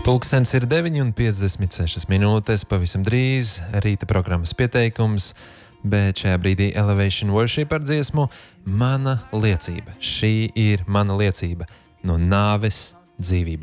Pulkstens ir 9:56 minūtes, pavisam drīz rīta programmas pieteikums, bet šajā brīdī Elevation Worship ar dziesmu Mana liecība. Šī ir mana liecība no nāves dzīvībā.